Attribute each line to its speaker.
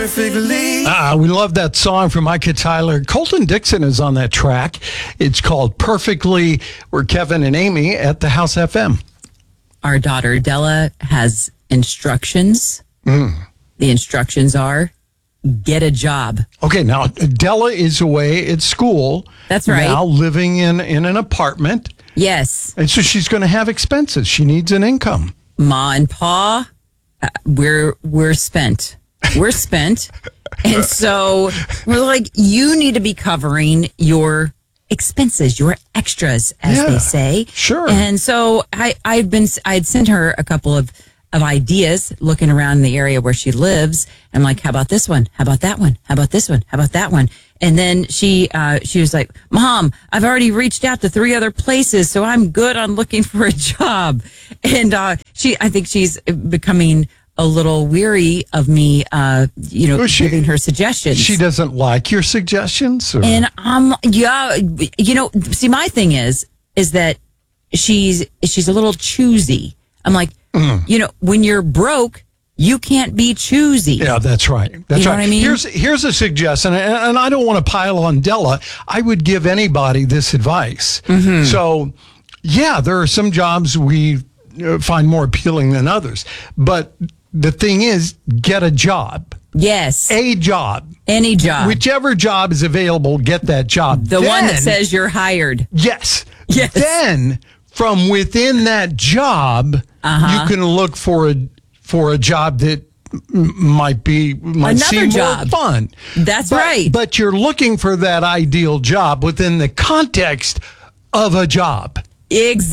Speaker 1: perfectly.
Speaker 2: We love that song from Micah Tyler. Colton Dixon is on that track. It's called Perfectly. We're Kevin and Amy at the House FM.
Speaker 3: Our daughter Della has instructions. The instructions are get a job.
Speaker 2: Okay, now Della is away at school.
Speaker 3: That's right.
Speaker 2: Now living in an apartment.
Speaker 3: Yes.
Speaker 2: And so she's going to have expenses. She needs an income.
Speaker 3: Ma and Pa, we're spent. We're spent. And so we're like, you need to be covering your expenses, your extras, as they say.
Speaker 2: Sure.
Speaker 3: And so I'd sent her a couple of ideas looking around the area where she lives. I'm like, how about this one? How about that one? How about this one? How about that one? And then she was like, Mom, I've already reached out to 3 other places, so I'm good on looking for a job. And I think she's becoming a little weary of me, giving her suggestions.
Speaker 2: She doesn't like your suggestions? Or?
Speaker 3: And see, my thing is that she's a little choosy. I'm like, when you're broke, you can't be choosy.
Speaker 2: Yeah, that's right. That's
Speaker 3: you know
Speaker 2: right.
Speaker 3: What I mean?
Speaker 2: Here's a suggestion, and I don't want to pile on Della. I would give anybody this advice. Mm-hmm. So, yeah, there are some jobs we find more appealing than others, but the thing is, get a job.
Speaker 3: Yes.
Speaker 2: A job.
Speaker 3: Any job.
Speaker 2: Whichever job is available, get that job.
Speaker 3: The one that says you're hired.
Speaker 2: Yes.
Speaker 3: Yes.
Speaker 2: Then, from within that job, you can look for a job that might seem more fun.
Speaker 3: That's right.
Speaker 2: But you're looking for that ideal job within the context of a job.
Speaker 3: Exactly.